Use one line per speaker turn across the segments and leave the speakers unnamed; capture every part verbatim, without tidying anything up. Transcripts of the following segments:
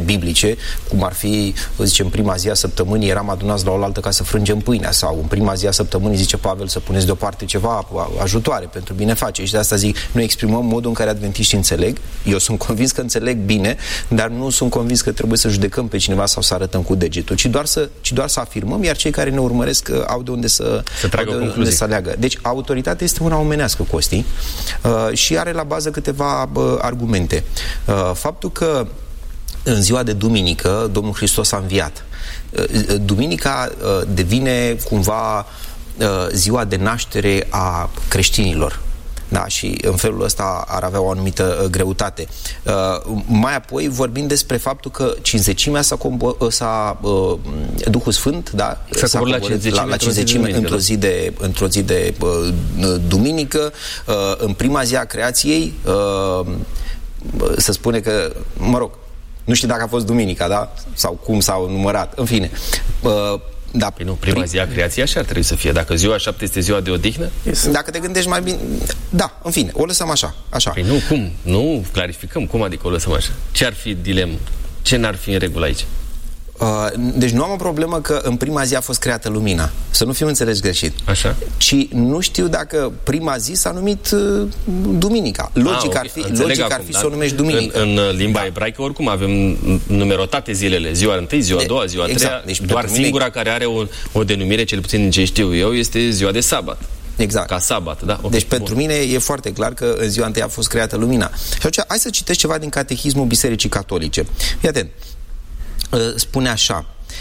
biblice, cum ar fi, zicem, prima zi a săptămânii eram adunați la oaltă ca să frângem pâinea, sau în prima zi a săptămânii, zice Pavel, să puneți deoparte ceva ajutoare pentru binefacere. Și de asta zic, noi exprimăm modul în care adventiștii înțeleg. Eu sunt convins că înțeleg bine, dar nu sunt convins că trebuie să judecăm pe cineva sau să arătăm cu degetul, ci doar să, ci doar să afirmăm, iar cei care ne urmăresc au de unde să,
să tragă
au de unde să aleagă. Deci autoritatea este una omenească, Costi, uh, și are la bază câteva uh, argumente. Uh, faptul că în ziua de duminică Domnul Hristos a înviat. Uh, duminica uh, devine cumva uh, ziua de naștere a creștinilor. Da, și în felul ăsta ar avea o anumită uh, greutate. Uh, mai apoi vorbim despre faptul că cinzecimea s-a, s-a uh, Duhul Sfânt, da,
s-a coborât la cinzecime,
la, la cinzecime într-o zi de, într-o zi de uh, duminică. Uh, în prima zi a creației uh, se spune că, mă rog, nu știu dacă a fost duminica, da? Sau cum s-au numărat, în fine. Uh, Da,
păi nu, prima zi a creației așa ar trebui să fie. Dacă ziua șapte este ziua de odihnă?
Dacă te gândești mai bine... Da, în fine, o lăsăm așa. așa.
Păi nu, cum? Nu, clarificăm. Cum adică o lăsăm așa? Ce ar fi dilemă? Ce n-ar fi în regulă aici?
Uh, deci nu am o problemă că în prima zi a fost creată lumina. Să nu fiu înțeles greșit.
Așa.
Ci nu știu dacă prima zi s-a numit uh, duminica. Logic ah, okay. ar fi, logic acum, ar fi să o numești duminică.
În, în limba da. ebraică oricum avem numerotate zilele. Ziua întâi, ziua a doua, ziua a treia. Deci, doar singura mine... care are o, o denumire, cel puțin din ce știu eu, este ziua de sabat.
Exact.
Ca sabat, da? Okay,
deci
bun.
Pentru mine e foarte clar că în ziua întâi a fost creată lumina. Și atunci, hai să citesc ceva din Catehismul Bisericii Catolice. Fii atent. Spune așa: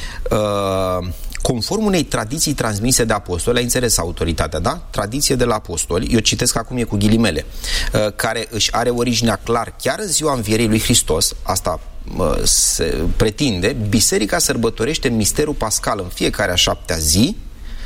conform unei tradiții transmise de apostoli, ai înțeles autoritatea, da? Tradiție de la apostoli, eu citesc acum, e cu ghilimele, care își are originea clar chiar în ziua învierii lui Hristos, asta se pretinde, biserica sărbătorește misterul pascal în fiecare a șaptea zi,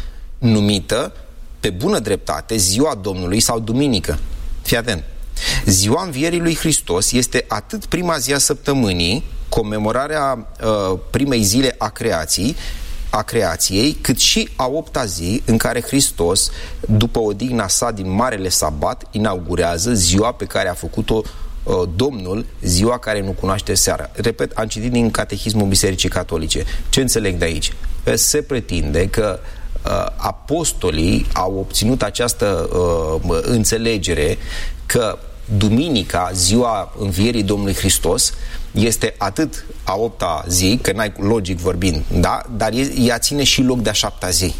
numită pe bună dreptate ziua Domnului sau duminică. Fii atent. Ziua învierii lui Hristos este atât prima zi a săptămânii, comemorarea uh, primei zile a creației, a creației, cât și a opta zi în care Hristos, după odihna sa din Marele Sabat, inaugurează ziua pe care a făcut-o uh, Domnul, ziua care nu cunoaște seara. Repet, am citit din Catehismul Bisericii Catolice. Ce înțeleg de aici? Se pretinde că uh, apostolii au obținut această uh, înțelegere că duminica, ziua învierii Domnului Hristos, este atât a opta zi, că n-ai logic vorbind, da? Dar ea ține și loc de a șaptea zi.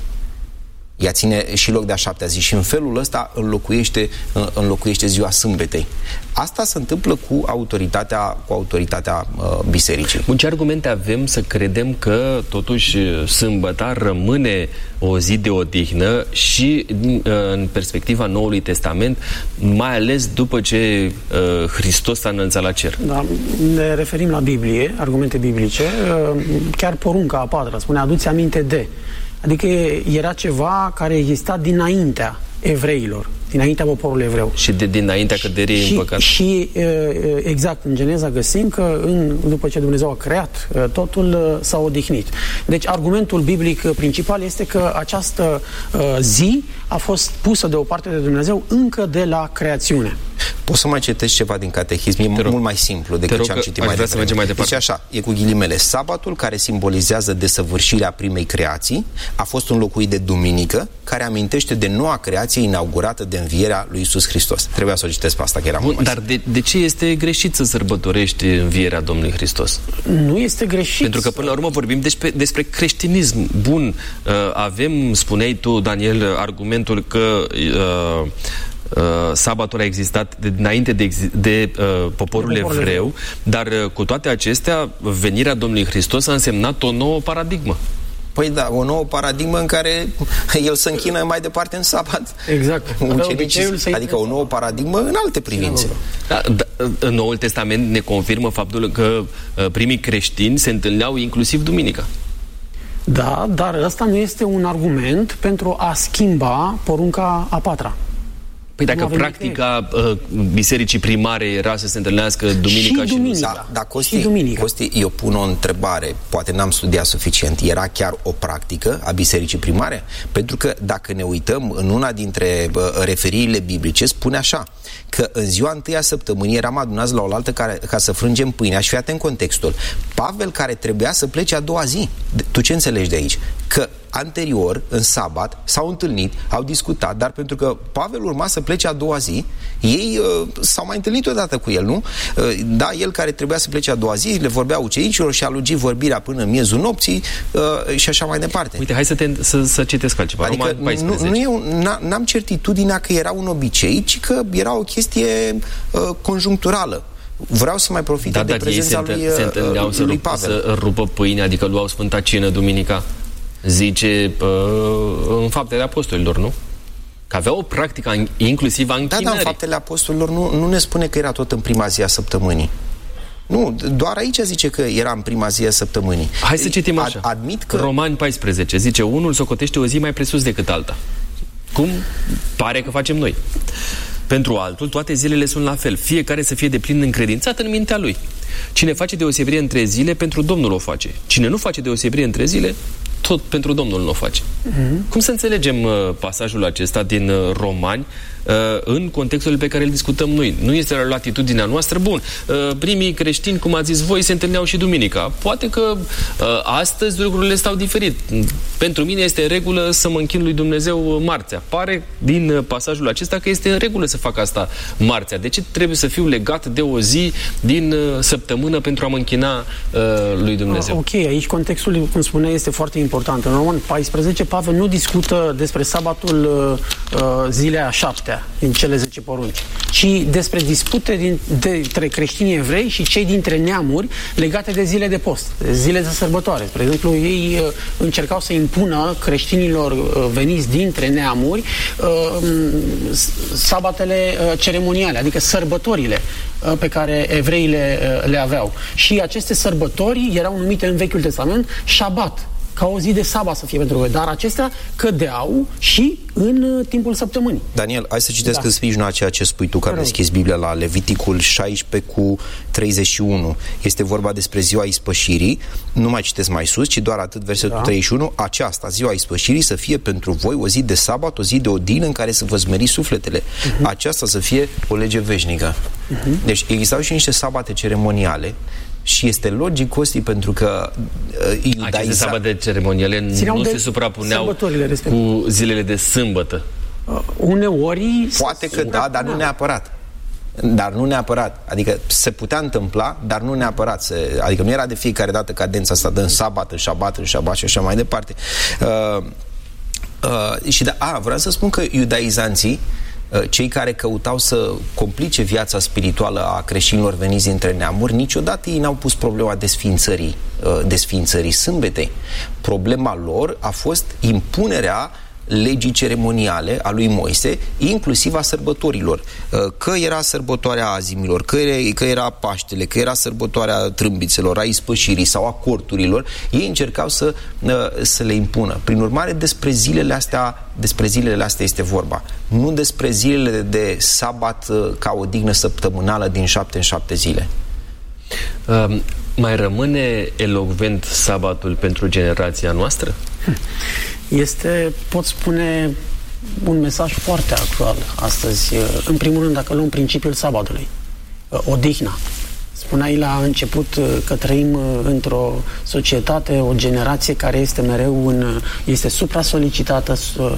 Ea ține și loc de a șaptea zi și în felul ăsta înlocuiește, înlocuiește ziua sâmbetei. Asta se întâmplă cu autoritatea, cu autoritatea uh, bisericii.
Bun, ce argumente avem să credem că totuși sâmbăta rămâne o zi de odihnă și uh, în perspectiva Noului Testament, mai ales după ce uh, Hristos s-a înălțat la cer?
Da, ne referim la Biblie, argumente biblice, uh, chiar porunca a patra spune, aduți aminte de... Adică era ceva care exista dinaintea evreilor, dinaintea poporului evreu.
Și de dinaintea căderii
și,
în păcat.
Și exact, în Geneza găsim că în, după ce Dumnezeu a creat, totul s-a odihnit. Deci argumentul biblic principal este că această zi a fost pusă deoparte de Dumnezeu încă de la creațiune.
Poți să mai citești ceva din catehism? E mult mai simplu decât ce am citit mai devreme.
Mai
deci așa, e cu ghilimele. Sabatul, care simbolizează desăvârșirea primei creații, a fost înlocuit de duminică, care amintește de noua creație inaugurată de învierea lui Iisus Hristos. Trebuia să o citesc pe asta, că era mult mai
Dar de, de ce este greșit să sărbătorești învierea Domnului Hristos?
Nu este greșit.
Pentru că până la urmă vorbim despre, despre creștinism. Bun, avem, spuneai tu, Daniel, argumentul că uh, Uh, sabatul a existat de, înainte de, de uh, poporul evreu, dar uh, cu toate acestea, venirea Domnului Hristos a însemnat o nouă paradigmă.
Păi da, o nouă paradigmă în care el se închină mai departe în sabat.
Exact.
Ucenicii, adică o nouă paradigmă în alte privințe.
Da, da, în Noul Testament ne confirmă faptul că uh, primii creștini se întâlneau inclusiv duminica.
Da, dar ăsta nu este un argument pentru a schimba porunca a patra.
Păi dacă practica uh, bisericii primare era să se întâlnească duminica și,
și duminica.
Da, da, Costi, și duminica. Costi, eu pun o întrebare, poate n-am studiat suficient. Era chiar o practică a bisericii primare? Pentru că dacă ne uităm în una dintre uh, referirile biblice, spune așa, că în ziua întâia săptămânii eram adunați la oaltă ca, ca să frângem pâinea. Și fii atent contextul. Pavel, care trebuia să plece a doua zi. Tu ce înțelegi de aici? Că anterior, în sabat, s-au întâlnit, au discutat, dar pentru că Pavel urma să plece a doua zi, ei uh, s-au mai întâlnit odată cu el, nu? Uh, da, el care trebuia să plece a doua zi, le vorbea ucenicilor și a lungit vorbirea până în miezul nopții uh, și așa mai departe.
Uite, hai să, te, să, să citesc altceva.
Adică nu, nu eu n-am certitudinea că era un obicei, ci că era o chestie uh, conjuncturală. Vreau să mai profit
da,
de prezența
ei
lui,
se întâlneau
uh,
să,
lui
rup,
Pavel.
Să rupă pâine, adică luau Sfânta Cină duminica. Zice uh, în Faptele Apostolilor, nu? Că avea o practică inclusiv a închinării.
Da, dar în Faptele Apostolilor nu, nu ne spune că era tot în prima zi a săptămânii. Nu, doar aici zice că era în prima zi a săptămânii.
Hai să citim așa.
Ad, admit că...
Romani paisprezece zice, unul socotește o zi mai presus decât alta. Cum pare că facem noi. Pentru altul, toate zilele sunt la fel. Fiecare să fie deplin încredințat în mintea lui. Cine face deosebire între zile, pentru Domnul o face. Cine nu face deosebire între zile, tot pentru Domnul nu o face. Uh-huh. Cum să înțelegem uh, pasajul acesta din uh, Romani uh, în contextul pe care îl discutăm noi? Nu este la latitudinea noastră. Bun, uh, primii creștini, cum ați zis voi, se întâlneau și duminica. Poate că uh, astăzi lucrurile stau diferit. Pentru mine este în regulă să mă închin lui Dumnezeu marțea. Pare din uh, pasajul acesta că este în regulă să fac asta marțea. De ce trebuie să fiu legat de o zi din uh, săptămână pentru a mă închina uh, lui Dumnezeu?
Uh, ok, aici contextul, cum spunea, este foarte important. În Roman paisprezece, Pavel nu discută despre sabatul uh, zilei a șaptea din cele zece porunci, ci despre dispute din, dintre creștinii evrei și cei dintre neamuri legate de zile de post, de zile de sărbătoare. Spre exemplu, ei uh, încercau să impună creștinilor uh, veniți dintre neamuri uh, sabatele uh, ceremoniale, adică sărbătorile uh, pe care evreii le, uh, le aveau. Și aceste sărbători erau numite în Vechiul Testament șabat, ca o zi de sabat să fie pentru voi. Dar acestea cădeau și în uh, timpul săptămânii.
Daniel, hai să citesc da. în sprijinul a ceea ce spui tu, că am deschis Biblia la Leviticul șaisprezece cu treizeci și unu. Este vorba despre ziua ispășirii. Nu mai citesc mai sus, ci doar atât, versetul da. treizeci și unu. Aceasta, ziua ispășirii, să fie pentru voi o zi de sabat, o zi de odină în care să vă smeriți sufletele. Uh-huh. Aceasta să fie o lege veșnică. Uh-huh. Deci existau și niște sabate ceremoniale. Și este logic, Costi, pentru că uh, iudaiza...
Aceste sabate ceremoniale Țineau nu se suprapuneau cu zilele de sâmbătă.
Uh, uneori...
Poate că da, dar nu neapărat. Dar nu neapărat. Adică se putea întâmpla, dar nu neapărat. Se, adică nu era de fiecare dată cadența asta de în sabat, în șabat, în șabat și așa mai departe. Uh, uh, și da, a, vreau să spun că iudaizanții, cei care căutau să complice viața spirituală a creștinilor veniți dintre neamuri, niciodată ei n-au pus problema desființării, desființării sâmbetei. Problema lor a fost impunerea legii ceremoniale a lui Moise, inclusiv a sărbătorilor. Că era sărbătoarea azimilor, că era, că era Paștele, că era sărbătoarea trâmbițelor, a ispășirii sau a corturilor, ei încercau să, să le impună. Prin urmare, despre zilele astea, despre zilele astea este vorba. Nu despre zilele de sabat ca o dignă săptămânală din șapte în șapte zile.
Um, mai rămâne elocvent sabatul pentru generația noastră?
Este, pot spune, un mesaj foarte actual astăzi. În primul rând, dacă luăm principiul sabatului, odihna. Spuneai la început că trăim într-o societate, o generație care este mereu în, este supra-solicitată,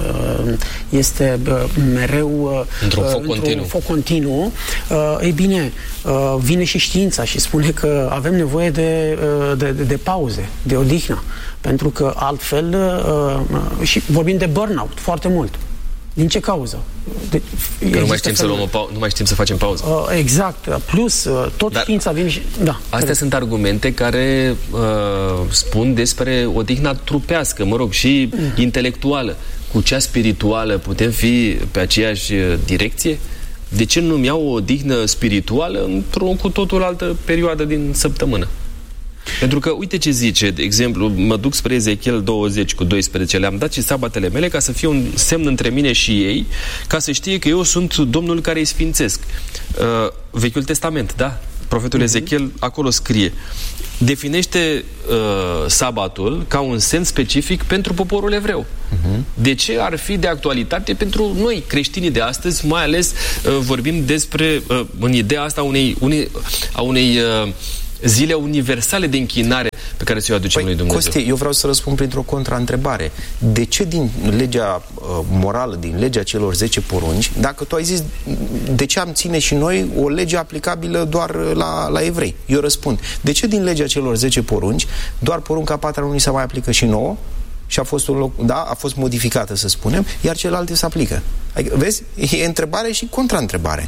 este mereu
într-un foc,
într-un
continuu.
foc continuu. Ei bine, vine și știința și spune că avem nevoie de, de, de pauze, de odihnă, pentru că altfel, și vorbim de burnout foarte mult. Din ce cauză? De,
nu mai știm să luăm o pau- nu mai știm să facem pauză.
Uh, exact. Plus, uh, tot Dar știința vine și... Da,
astea
cred.
sunt argumente care uh, spun despre odihna trupească, mă rog, și mm. intelectuală. Cu cea spirituală putem fi pe aceeași direcție? De ce nu-mi iau o odihnă spirituală într-o cu totul altă perioadă din săptămână? Pentru că, uite ce zice, de exemplu, mă duc spre Ezechiel douăzeci cu doisprezece, le-am dat și sabatele mele ca să fie un semn între mine și ei, ca să știe că eu sunt Domnul care îi sfințesc. Uh, Vechiul Testament, da? Profetul uh-huh. Ezechiel acolo scrie. Definește uh, sabatul ca un semn specific pentru poporul evreu. Uh-huh. De ce ar fi de actualitate pentru noi, creștinii de astăzi, mai ales uh, vorbim despre, uh, în ideea asta, unei, unei, a unei uh, zile universale de închinare pe care ți-o aducem
păi,
lui Dumnezeu.
Costi, eu vreau să răspund printr-o contraîntrebare. De ce din legea uh, morală, din legea celor zece porunci, dacă tu ai zis de ce am ține și noi o lege aplicabilă doar la, la evrei? Eu răspund. De ce din legea celor zece porunci, doar porunca patra nu ni se mai aplică și nouă? Și a fost, un loc, da, a fost modificată, să spunem, iar celelalte se aplică. Adică, vezi? E întrebare și contraîntrebare.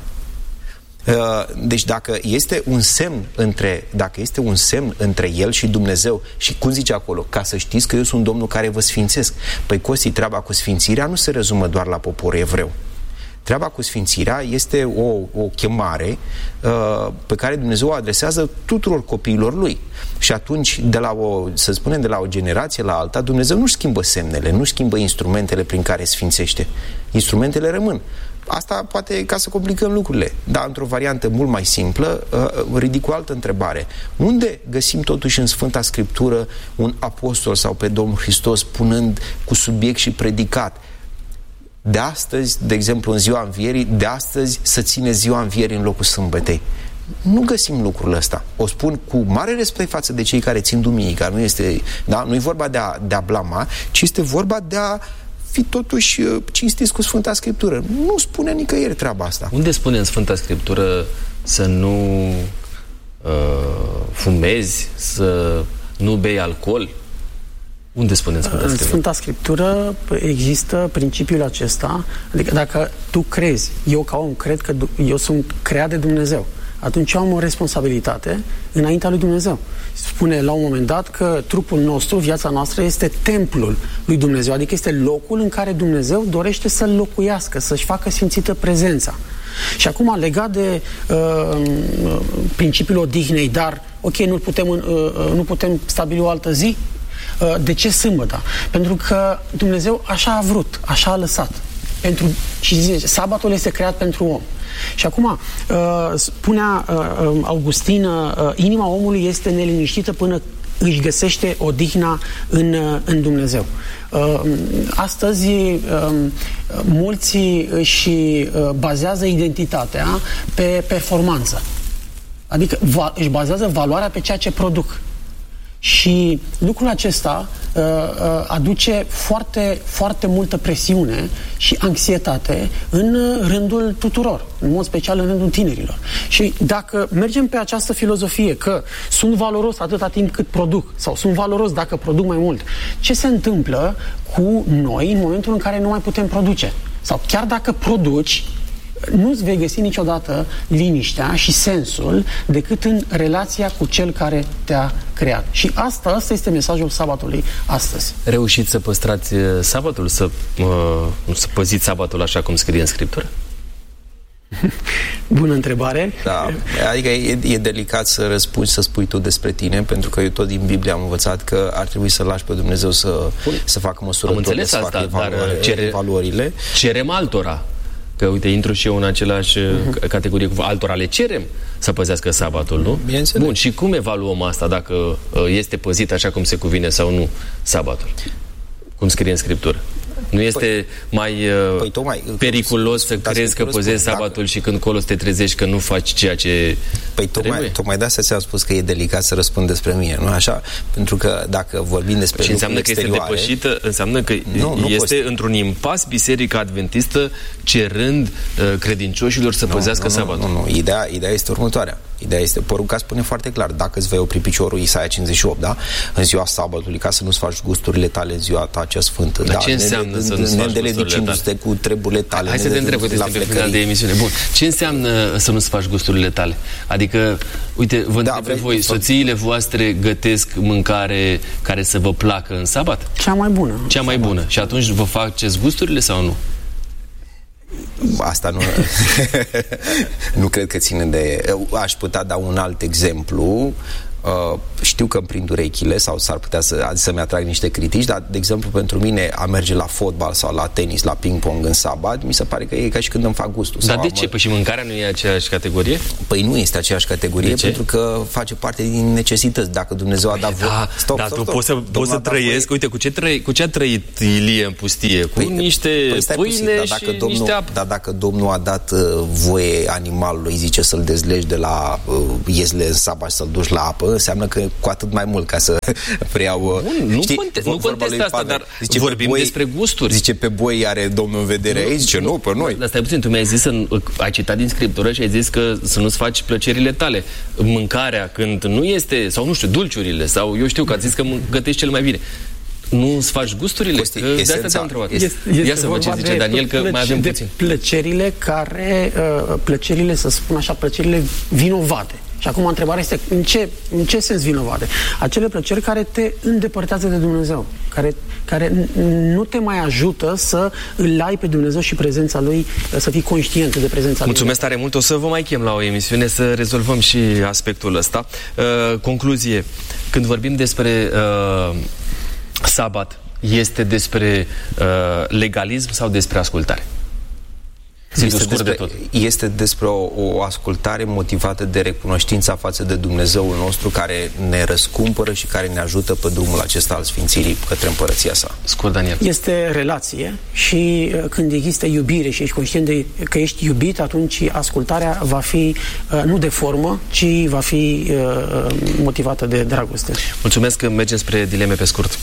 Deci dacă este un semn între, dacă este un semn între el și Dumnezeu, și cum zice acolo, ca să știți că eu sunt Domnul care vă sfințesc. Păi, Costi, treaba cu sfințirea nu se rezumă doar la poporul evreu. Treaba cu sfințirea este o, o chemare uh, pe care Dumnezeu o adresează tuturor copiilor lui. Și atunci, de la o, să spunem, de la o generație la alta, Dumnezeu nu schimbă semnele, nu schimbă instrumentele prin care sfințește. Instrumentele rămân. Asta poate ca să complicăm lucrurile, dar într-o variantă mult mai simplă, uh, ridic o altă întrebare. Unde găsim totuși în Sfânta Scriptură un apostol sau pe Domnul Hristos punând cu subiect și predicat: de astăzi, de exemplu în ziua învierii, de astăzi să ține ziua învierii în locul sâmbătei? Nu găsim lucrul ăsta. O spun cu mare respect față de cei care țin duminica. Nu este, da, nu e vorba de a, de a blama, ci este vorba de a fi totuși cinstiți cu Sfânta Scriptură. Nu spune nicăieri treaba asta.
Unde spune în Sfânta Scriptură să nu uh, fumezi, să nu bei alcool? Unde spune în Sfânta Scriptură?
În Sfânta Scriptură există principiul acesta, adică dacă tu crezi, eu ca om cred că eu sunt creat de Dumnezeu, atunci eu am o responsabilitate înaintea lui Dumnezeu. Spune la un moment dat că trupul nostru, viața noastră, este templul lui Dumnezeu, adică este locul în care Dumnezeu dorește să-l locuiască, să-și facă sfințită prezența. Și acum, legat de uh, principiul odihnei, dar, ok, nu putem, uh, nu putem stabili o altă zi? Uh, de ce sâmbătă? Pentru că Dumnezeu așa a vrut, așa a lăsat. Pentru, și zice, sabatul este creat pentru om. Și acum, uh, spunea uh, Augustin, uh, inima omului este neliniștită până își găsește odihna în, uh, în Dumnezeu. Uh, astăzi, uh, mulți își uh, bazează identitatea pe performanță. Adică va, își bazează valoarea pe ceea ce produc. Și lucrul acesta uh, uh, aduce foarte, foarte multă presiune și anxietate în rândul tuturor, în mod special în rândul tinerilor. Și dacă mergem pe această filozofie că sunt valoros atâta timp cât produc, sau sunt valoros dacă produc mai mult, ce se întâmplă cu noi în momentul în care nu mai putem produce? Sau chiar dacă produci, nu-ți vei găsi niciodată liniștea și sensul decât în relația cu cel care te-a creat. Și asta, asta este mesajul sabatului astăzi.
Reușiți să păstrați sabatul? Să, uh, să păziți sabatul așa cum scrie în Scriptură?
Bună întrebare.
Da, adică e, e delicat să răspunzi, să spui tu despre tine, pentru că eu tot din Biblie am învățat că ar trebui să lași pe Dumnezeu să, să facă măsurătorile, să facă evaluare,
cere,
evaluările.
Cerem altora. Că, uite, intru și eu în același uh-huh. categorie cu altora. Le cerem să păzească sabatul, nu? Bun, și cum evaluăm asta, dacă este păzit așa cum se cuvine sau nu sabatul? Cum scrie în Scriptură? Nu este păi, mai uh, păi, tocmai, periculos să crezi că păzezi sabatul dacă... și când colo să te trezești că nu faci ceea ce
Păi tocmai, tocmai de asta ți-am spus că e delicat să răspund despre mine, nu așa? Pentru că dacă vorbim despre
și înseamnă că este depășită, înseamnă că nu, nu este poți... într-un impas Biserica Adventistă cerând uh, credincioșilor să nu, păzească
nu,
sabatul.
Nu, nu, nu. Ideea, ideea este următoarea. Ideea este, porunca spune foarte clar, dacă îți vei opri piciorul, Isaia cincizeci și opt, da? În ziua sabatului, ca să nu-ți faci gusturile tale în ziua ta cea sfântă.
Dar
da,
ce înseamnă să nu-ți faci gusturile tale?
Cu treburile tale.
Hai să te întreb, uite, este pe final de emisiune. Bun, ce înseamnă să nu-ți faci gusturile tale? Adică, uite, vă întreb pe voi, soțiile voastre gătesc mâncare care să vă placă în sabat?
Cea mai bună.
Cea mai bună. Și atunci vă faceți gusturile sau nu?
Asta nu... nu cred că ține de... Aș putea da un alt exemplu. Uh, știu că îmi prind urechile sau s-ar putea să, să-mi atrag niște critici, dar, de exemplu, pentru mine a merge la fotbal sau la tenis, la ping-pong în sabat, mi se pare că e ca și când îmi fac gustul.
Dar de ce? Păi și mâncarea nu e aceeași categorie?
Păi nu este aceeași categorie, pentru că face parte din necesități. Dacă Dumnezeu a dat
voi... Da, stop, dar stop, tu stop, poți să, poți să trăiesc, voi... uite, cu ce, trăi, cu ce a trăit Ilie în pustie? Cu păi, niște păi pâine dar dacă și Domnul, niște apă. Dar dacă Domnul a dat uh, voie animalului, zice, să-l dezlegi de la uh, iezle în sabat și să-l duci la apă, înseamnă că cu atât mai mult ca să preiau... Bun, nu, știi, conte, nu contestă asta, Pavel, dar zice, vorbim boi, despre gusturi.
Zice, pe boi are Domnul în vedere aici? Zice, nu, pe noi.
Dar stai puțin, tu mi-ai zis, în, ai citat din Scriptură și ai zis că să nu-ți faci plăcerile tale. Mâncarea, când nu este, sau nu știu, dulciurile, sau eu știu că ați zis că gătești cel mai bine. Nu îți faci gusturile?
Costi,
că
esența,
de asta te-am întrebat.
Este, este
Ia să văd ce zice Daniel, că
plăci,
mai avem
de
puțin.
Plăcerile care, uh, plăcerile, să spun așa, plăcerile vinovate. Și acum întrebarea este, în ce, în ce sens vinovate? Acele plăceri care te îndepărtează de Dumnezeu, care, care nu te mai ajută să îl ai pe Dumnezeu și prezența Lui, să fii conștient de prezența Lui.
Mulțumesc tare mult, o să vă mai chem la o emisiune să rezolvăm și aspectul ăsta. Uh, concluzie, când vorbim despre uh, sabat, este despre uh, legalism sau despre ascultare?
Este despre, de tot. este despre o, o ascultare motivată de recunoștința față de Dumnezeul nostru care ne răscumpără și care ne ajută pe drumul acesta al sfințirii către împărăția sa.
Scurt, Daniel.
Este relație și uh, când există iubire și ești conștient de că ești iubit, atunci ascultarea va fi uh, nu de formă, ci va fi uh, motivată de dragoste.
Mulțumesc că mergem spre dileme pe scurt.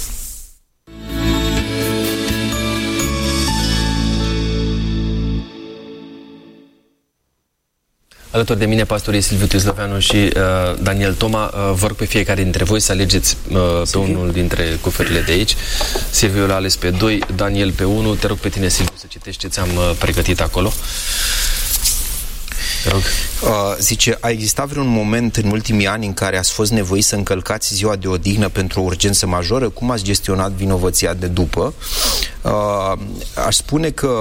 Alături de mine, pastorii Silviu Tizloveanu și uh, Daniel Toma. Uh, vă rog pe fiecare dintre voi să alegeți uh, pe unul dintre cuferile de aici. Silviu l-a ales pe doi, Daniel pe unu. Te rog pe tine, Silviu, să citești ce ți-am uh, pregătit acolo. Te rog.
Uh, zice, a existat vreun moment în ultimii ani în care ați fost nevoiți să încălcați ziua de odihnă pentru o urgență majoră? Cum ați gestionat vinovăția de după? Uh, aș spune că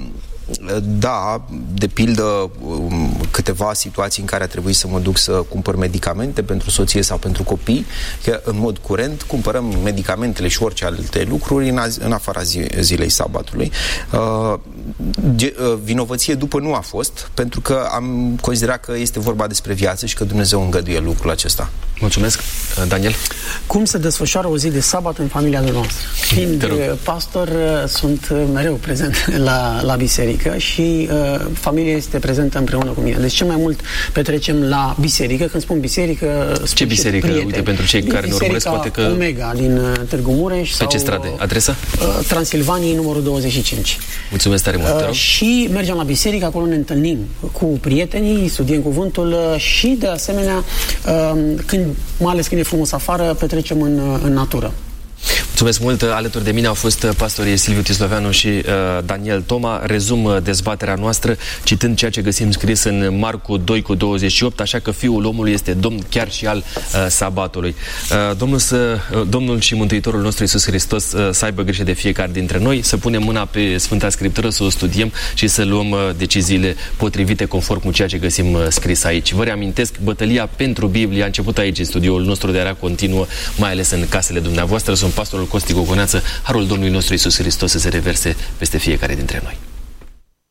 da, de pildă câteva situații în care a trebuit să mă duc să cumpăr medicamente pentru soție sau pentru copii, că în mod curent cumpărăm medicamentele și orice alte lucruri în, în afara zi, zilei sabatului. Uh, ge, uh, vinovăție după nu a fost, pentru că am considerat că este vorba despre viață și că Dumnezeu îngăduie lucrul acesta.
Mulțumesc. Daniel?
Cum se desfășoară o zi de sabat în familia noastră? Fiind pastor, sunt mereu prezent la, la biserică și uh, familia este prezentă împreună cu mine. Deci cel mai mult petrecem la biserică. Când spun biserică, spun
ce biserică?
Prieteni.
Uite, pentru cei care ne urmăresc, poate că...
Omega din uh, Târgu Mureș.
Pe
sau,
ce stradă? Adresa?
Uh, Transilvaniei, numărul douăzeci și cinci.
Mulțumesc tare mult, te rog. Uh,
și mergem la biserică, acolo ne întâlnim cu prietenii, studiem cuvântul uh, și, de asemenea, uh, când, mai ales când e frumos afară, petrecem în, în natură.
Mulțumesc mult. Alături de mine au fost pastorii Silviu Tizloveanu și uh, Daniel Toma. Rezum uh, dezbaterea noastră citând ceea ce găsim scris în Marcu doi cu douăzeci și opt, așa că Fiul omului este Domn chiar și al uh, sabatului. Uh, Domnul, să, uh, Domnul și Mântuitorul nostru Iisus Hristos uh, să aibă grijă de fiecare dintre noi, să punem mâna pe Sfânta Scriptură, să o studiem și să luăm uh, deciziile potrivite conform cu ceea ce găsim uh, scris aici. Vă reamintesc, bătălia pentru Biblie a început aici, în studioul nostru, de era continuă, mai ales în casele dumneavoastră. Sunt pastorul Costi Gogoneață. Harul Domnului nostru Iisus Hristos să se reverse peste fiecare dintre noi.